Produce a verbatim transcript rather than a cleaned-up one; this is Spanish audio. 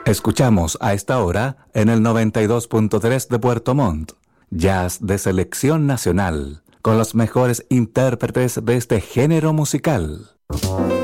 Escuchamos a esta hora en el noventa y dos punto tres de Puerto Montt, jazz de selección nacional, con los mejores intérpretes de este género musical.